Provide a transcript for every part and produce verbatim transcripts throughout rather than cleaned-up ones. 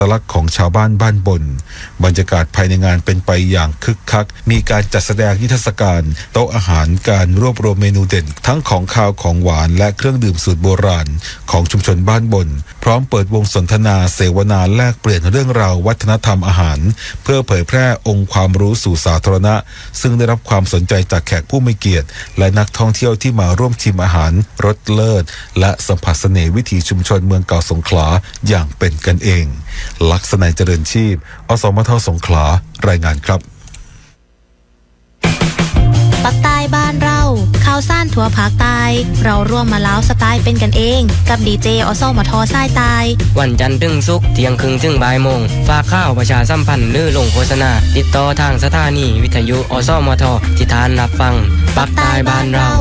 ลักษณ์ของชาวบ้านบ้านบนบรรยากาศภายในงานเป็นไปอย่างคึกคักมีการจัดแสดงนิทรรศการโต๊ะอาหารการรวบรวมเมนูเด่นทั้งของคาวของหวานและเครื่องดื่มสูตรโบราณของชุมชนบ้านบนพร้อมเปิดวงสนทนาเสวนาแลกเปลี่ยนเรื่องราววัฒนธรรมอาหารเพื่อเผยแพร่องค์ความรู้สู่สาธารณะซึ่งได้รับความสนใจจากแขกผู้มีเกียรติและนักท่องเที่ยวที่มาร่วมชิมอาหารรสเลิศและสัมผัสเสน่ห์วิถีชุมชนเมืองเก่าสงขลาอย่างเป็นกันเองลักษณะเจริญชีพอสมทสงขลารายงานครับปักใต้บ้านเราข่าวซ่านทั่วภาคใต้เราร่วมมาล้าวสไตล์เป็นกันเองกับดีเจอสมทสายใต้วันจันทร์ถึงศุกร์เที่ยงครึ่งถึงบ่ายโมงฝากข่าวประชาสัมพันธ์หรือลงโฆษณาติดต่อทางสถานีวิทยุอสมทที่ทานรับฟังปักใต้บ้านเรา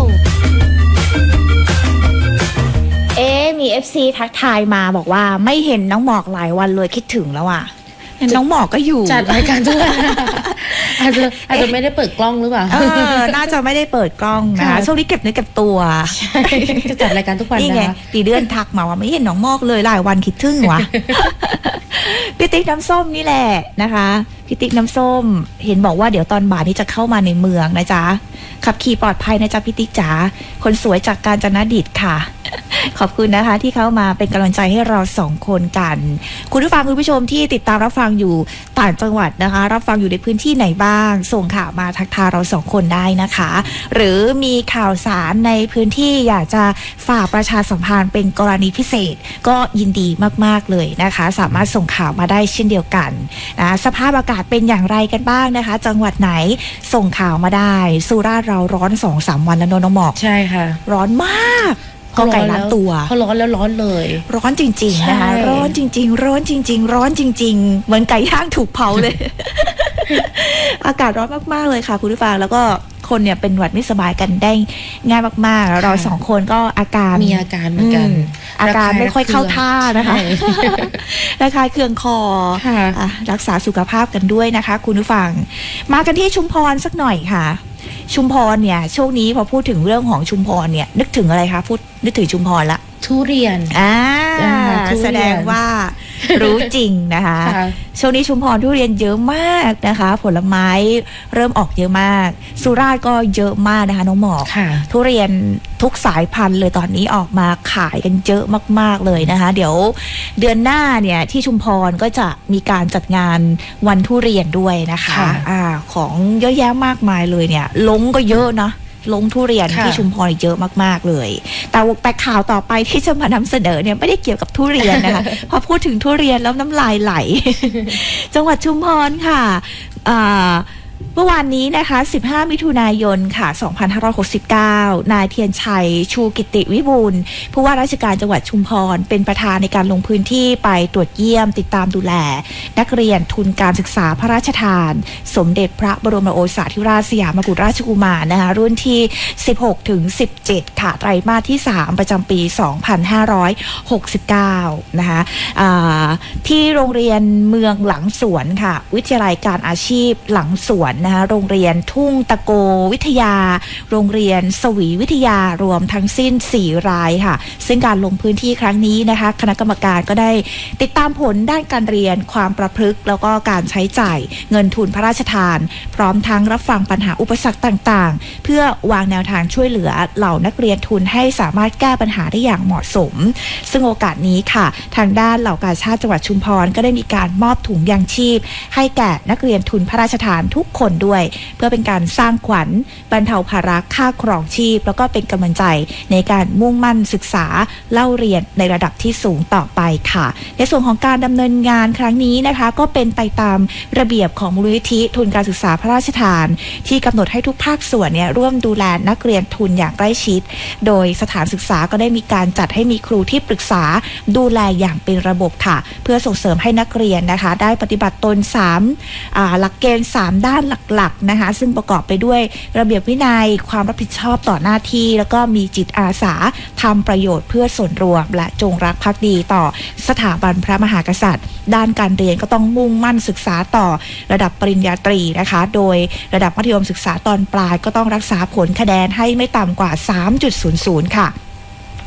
เอ๊มี เอฟ ซี ทักทายมาบอกว่าไม่เห็นน้องหมอกหลายวันเลยคิดถึงแล้วอ่ะน้องหมอกก็อยู่จัดรายการทุกวันอาจจะอาจจะไม่ได้เปิดกล้องหรือเปล่าเออน่าจะไม่ได้เปิดกล้องนะคะช่วงนี้เก็บเนื้อเก็บตัวใช่จะจัดรายการทุกวันนะนี่ไงตีเดือนทักมาว่าไม่เห็นน้องหมอกเลยหลายวันคิดถึงว่ะพี่ติ๊กน้ำส้มนี่แหละนะคะพี่ติ๊กน้ำส้มเห็นบอกว่าเดี๋ยวตอนบ่ายนี้จะเข้ามาในเมืองนะจ๊ะขับขี่ปลอดภัยนะจ๊ะพี่ติ๊กจ๋าคนสวยจากกาญจนดิษฐ์ค่ะขอบคุณนะคะที่เข้ามาเป็นกำลังใจให้เราสองคนกันคุณผู้ฟังคุณผู้ชมที่ติดตามรับฟังอยู่ต่างจังหวัดนะคะรับฟังอยู่ในพื้นที่ไหนบ้างส่งข่าวมาทักทายเราสองคนได้นะคะหรือมีข่าวสารในพื้นที่อยากจะฝากประชาสัมพันธ์เป็นกรณีพิเศษก็ยินดีมากๆเลยนะคะสามารถส่งข่าวมาได้เช่นเดียวกันนะสภาพอากาศเป็นอย่างไรกันบ้างนะคะจังหวัดไหนส่งข่าวมาได้สุราษฎร์เราร้อน สองสาม วันแล้วน้องหมอกใช่ค่ะร้อนมากก็ไก่ล้านตัวพอร้อนแล้วร้อนเลยร้อนจริงๆนะคะร้อนจริงๆร้อนจริงๆร้อนจริงๆเหมือนไก่ย่างถูกเผาเลย อากาศร้อนมากๆเลยค่ะคุณผู้ฟังแล้วก็คนเนี่ยเป็นหวัดไม่สบายกันได้ง่ายมากๆเราสองคนก็อาการมีอาการเหมือนกันอาการไม่ค่อยเข้าท่านะคะระคายเคืองคอรักษาสุขภาพกันด้วยนะคะคุณผู้ฟังมากันที่ชุมพรสักหน่อยค่ะชุมพรเนี่ยช่วงนี้พอพูดถึงเรื่องของชุมพรเนี่ยนึกถึงอะไรคะพูดนึกถึงชุมพรละทุเรียนอ่าแสดงว่ารู้จริงนะคะช่วงนี้ชุมพรทุเรียนเยอะมากนะคะผลไม้เริ่มออกเยอะมากสุราษฎร์ก็เยอะมากนะคะน้องหมอกทุเรียนทุกสายพันธุ์เลยตอนนี้ออกมาขายกันเยอะมากๆเลยนะคะเดี๋ยวเดือนหน้าเนี่ยที่ชุมพรก็จะมีการจัดงานวันทุเรียนด้วยนะคะอ่าของเยอะแยะมากมายเลยเนี่ยลงก็เยอะนะลงทุเรียนที่ชุมพรเยอะมากๆเลยแต่แต่ข่าวต่อไปที่จะมานำเสนอเนี่ยไม่ได้เกี่ยวกับทุเรียนนะคะ พอพูดถึงทุเรียนแล้วน้ำลายไหล จังหวัดชุมพรค่ะเมื่อวานนี้นะคะสิบห้ามิถุนายนค่ะสองพันห้าร้อยหกสิบเก้านายเทียนชัยชูกิติวิบูลย์ผู้ว่าราชการจังหวัดชุมพรเป็นประธานในการลงพื้นที่ไปตรวจเยี่ยมติดตามดูแลนักเรียนทุนการศึกษาพระราชทานสมเด็จพระบรมโอรสาธิราชสยามกุฎราชกุมารนะคะรุ่นที่สิบหกถึงสิบเจ็ดค่ะไตรมาสที่สามประจำปีสองพันห้าร้อยหกสิบเก้านะคะที่โรงเรียนเมืองหลังสวนค่ะวิทยาลัยการอาชีพหลังสวนนะคะโรงเรียนทุ่งตะโกวิทยาโรงเรียนสวีวิทยารวมทั้งสิ้นสี่รายค่ะซึ่งการลงพื้นที่ครั้งนี้นะคะคณะกรรมการก็ได้ติดตามผลด้านการเรียนความประพฤติแล้วก็การใช้จ่ายเงินทุนพระราชทานพร้อมทั้งรับฟังปัญหาอุปสรรคต่างๆเพื่อวางแนวทางช่วยเหลือเหล่านักเรียนทุนให้สามารถแก้ปัญหาได้อย่างเหมาะสมซึ่งโอกาสนี้ค่ะทางด้านเหล่ากาชาดจังหวัดชุมพรก็ได้มีการมอบถุงยางชีพให้แก่นักเรียนทุนพระราชทานทุกคนด้วยเพื่อเป็นการสร้างขวัญบรรเทาภาระค่าครองชีพแล้วก็เป็นกำลังใจในการมุ่งมั่นศึกษาเล่าเรียนในระดับที่สูงต่อไปค่ะในส่วนของการดำเนินงานครั้งนี้นะคะก็เป็นไปตามระเบียบของมูลนิธิทุนการศึกษาพระราชทานที่กำหนดให้ทุกภาคส่วนเนี่ยร่วมดูแลนักเรียนทุนอย่างใกล้ชิดโดยสถานศึกษาก็ได้มีการจัดให้มีครูที่ปรึกษาดูแลอย่างเป็นระบบค่ะเพื่อส่งเสริมให้นักเรียนนะคะได้ปฏิบัติตนสามอ่าหลักเกณฑ์สามด้านหลักๆนะคะซึ่งประกอบไปด้วยระเบียบวินัยความรับผิดชอบต่อหน้าที่แล้วก็มีจิตอาสาทำประโยชน์เพื่อส่วนรวมและจงรักภักดีต่อสถาบันพระมหากษัตริย์ด้านการเรียนก็ต้องมุ่งมั่นศึกษาต่อระดับปริญญาตรีนะคะโดยระดับมัธยมศึกษาตอนปลายก็ต้องรักษาผลคะแนนให้ไม่ต่ำกว่า สามจุดศูนย์ศูนย์ ค่ะ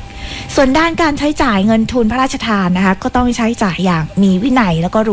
ส่วนด้านการใช้จ่ายเงินทุนพระราชทานนะคะก็ต้องใช้จ่ายอย่างมีวินัยแล้วก็